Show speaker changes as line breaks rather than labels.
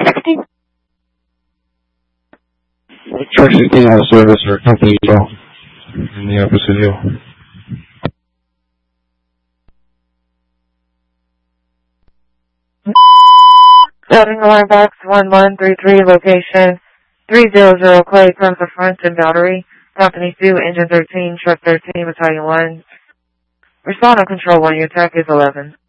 Truck 16 out of service for company Eagle in the opposite hill.
Routing alarm box 1133, location 300 Clay, Plaza Front and Boundary. Company 2, Engine 13, Truck 13, Battalion 1. Respond on Control 1, your attack is 11.